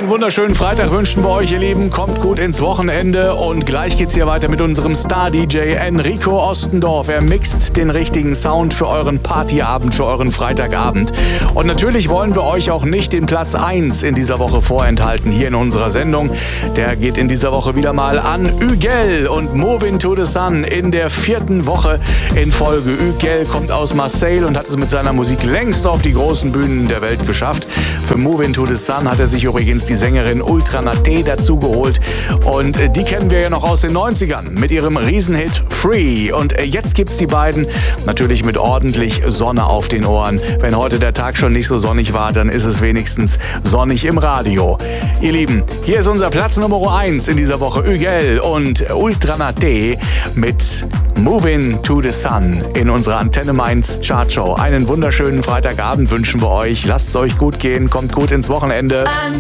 Einen wunderschönen Freitag wünschen wir euch, ihr Lieben. Kommt gut ins Wochenende und gleich geht's hier weiter mit unserem Star-DJ Enrico Ostendorf. Er mixt den richtigen Sound für euren Partyabend, für euren Freitagabend. Und natürlich wollen wir euch auch nicht den Platz 1 in dieser Woche vorenthalten hier in unserer Sendung. Der geht in dieser Woche wieder mal an Hügel und Moving to the Sun in der 4. Woche in Folge. Hügel kommt aus Marseille und hat es mit seiner Musik längst auf die großen Bühnen der Welt geschafft. Für Moving to the Sun hat er sich übrigens die Sängerin Ultra Naté dazu geholt. Und die kennen wir ja noch aus den 90ern mit ihrem Riesenhit Free. Und jetzt gibt's die beiden natürlich mit ordentlich Sonne auf den Ohren. Wenn heute der Tag schon nicht so sonnig war, dann ist es wenigstens sonnig im Radio. Ihr Lieben, hier ist unser Platz Nummer 1 in dieser Woche. Hügel und Ultra Naté mit Moving to the Sun in unserer Antenne Mainz Chartshow. Einen wunderschönen Freitagabend wünschen wir euch. Lasst es euch gut gehen, kommt gut ins Wochenende.